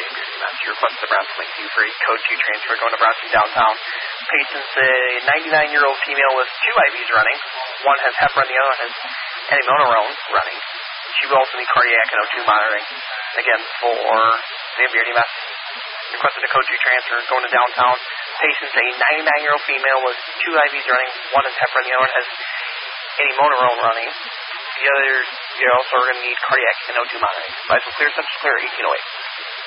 Master requested Nebraska Link 2 for a code 2 transfer going to Nebraska downtown. Patient's a 99-year-old female with 2 IVs running. One has heparin, the other has amiodarone running. She will also need cardiac and O2 monitoring. Again, for Xavier DMS. Requested a code 2 transfer going to downtown. Patient's a 99-year-old female with 2 IVs running. One has heparin, the other one has amiodarone running. The others, you're also going to need cardiac and O2 monitoring. License clear, subject clear, 1808.